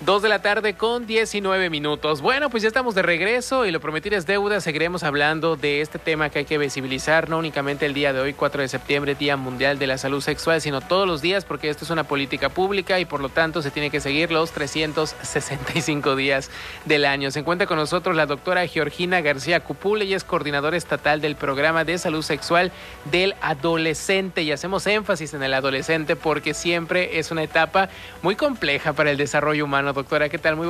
2 de la tarde con 19 minutos. Bueno, pues ya estamos de regreso y lo prometido es deuda. Seguiremos hablando de este tema que hay que visibilizar, no únicamente el día de hoy, 4 de septiembre, Día Mundial de la Salud Sexual, sino todos los días, porque esto es una política pública y por lo tanto se tiene que seguir los 365 días del año. Se encuentra con nosotros la doctora Georgina García Cupul. Ella es coordinadora estatal del Programa de Salud Sexual del Adolescente y hacemos énfasis en el adolescente porque siempre es una etapa muy compleja para el desarrollo humano. Doctora, ¿qué tal? Muy